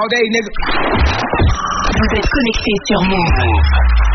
all day, nigga. Vous êtes connecté sur Move.